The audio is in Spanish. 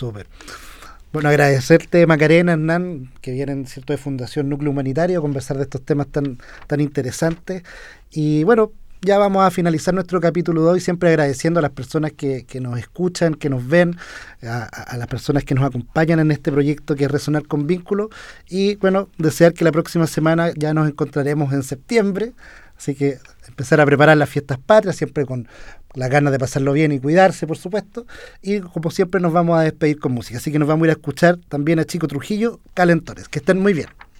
Súper. Bueno, agradecerte, Macarena, Hernán, que vienen, ¿cierto?, de Fundación Núcleo Humanitario, a conversar de estos temas tan interesantes. Y bueno, ya vamos a finalizar nuestro capítulo de hoy, siempre agradeciendo a las personas que nos escuchan, que nos ven, a las personas que nos acompañan en este proyecto que es Resonar con Vínculos. Y bueno, desear que la próxima semana ya nos encontraremos en septiembre. Así que empezar a preparar las fiestas patrias, siempre con las ganas de pasarlo bien y cuidarse, por supuesto. Y como siempre nos vamos a despedir con música. Así que nos vamos a ir a escuchar también a Chico Trujillo, Calentones. Que estén muy bien.